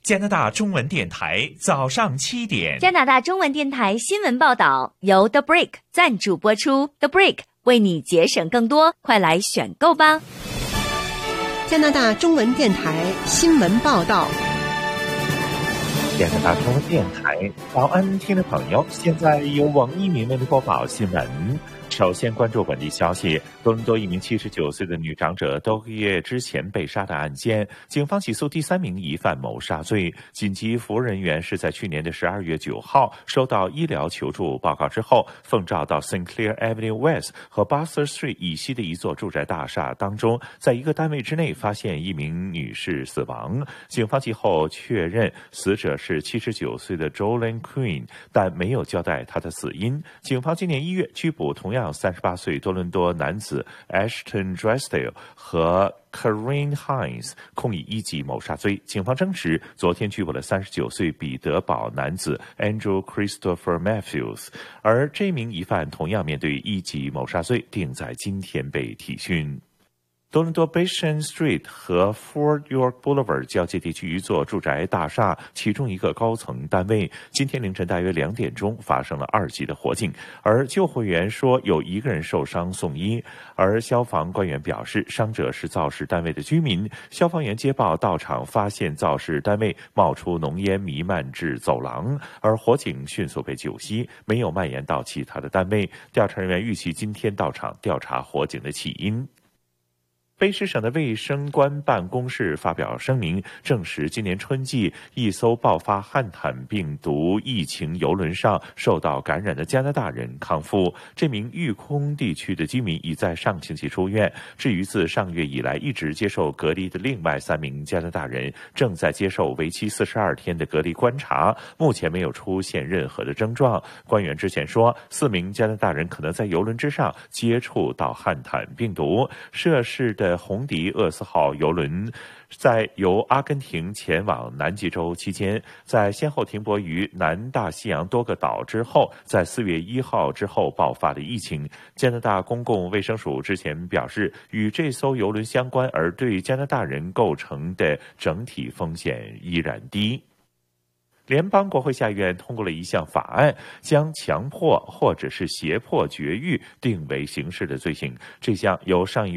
加拿大中文电台早上7点。 加拿大中文电台新闻报道由 The Brick 赞助播出。The Brick 为你节省更多，快来选购吧！ 加拿大中文电台新闻报道。 加拿大中文电台早安，听众朋友，现在由王一鸣为您播报新闻。首先关注本地消息，多伦多一名79岁的女长者多个月之前被杀的案件，警方起诉第3名疑犯谋杀罪。紧急服务人员是在去年的12月9号收到医疗求助报告之后，奉召到 St. Clair Avenue West 和 Bathurst Street 以西的一座住宅大厦当中，在一个单位之内发现一名女士死亡。警方其后确认死者是79岁的 Jolene Queen， 但没有交代她的死因。警方今年1月拘捕同样38岁多伦多男子 Ashton Drysdale 和 Karine Hines， 控以1级谋杀罪。警方证实，昨天拘捕了39岁彼得堡男子 Andrew Christopher Matthews， 而这名疑犯同样面对1级谋杀罪，定在今天被提讯。多伦多 Bashan Street 和 Fort York Boulevard 交界地区一座住宅大厦，其中一个高层单位，今天凌晨大约2点钟发生了2级的火警，而救护员说有1个人受伤送医，而消防官员表示伤者是肇事单位的居民。消防员接报到场，发现肇事单位冒出浓烟弥漫至走廊，而火警迅速被救熄，没有蔓延到其他的单位。调查人员预期今天到场调查火警的起因。卑诗省的卫生官办公室发表声明，证实今年春季一艘爆发汉坦病毒疫情邮轮上受到感染的加拿大人康复。这名育空地区的居民已在上星期出院。至于自上月以来一直接受隔离的另外3名加拿大人，正在接受为期42天的隔离观察，目前没有出现任何的症状。官员之前说，4名加拿大人可能在邮轮之上接触到汉坦病毒。涉事的红迪厄斯号邮轮在由阿根廷前往南极洲期间，在先后停泊于南大西洋多个岛之后，在4月1号之后爆发了疫情。加拿大公共卫生署之前表示，与这艘邮轮相关而对加拿大人构成的整体风险依然低。联邦国会下议院通过了一项法案，将强迫或者是胁迫绝育定为刑事的罪行。这项由上议